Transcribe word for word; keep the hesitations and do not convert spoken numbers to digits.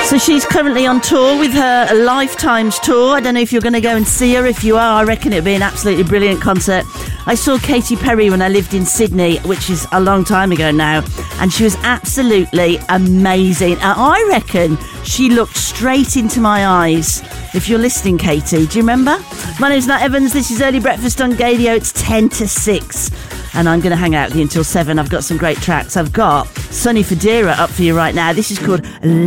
So she's currently on tour with her Lifetimes tour. I don't know if you're going to go and see her. If you are, I reckon it'll be an absolutely brilliant concert. I saw Katy Perry when I lived in Sydney, which is a long time ago now, and she was absolutely amazing. And I reckon she looked straight into my eyes. If you're listening, Katie, do you remember? My name's Nat Evans. This is Early Breakfast on Gadio. It's ten to six. And I'm going to hang out with you until seven. I've got some great tracks. I've got Sonny Fodera up for you right now. This is called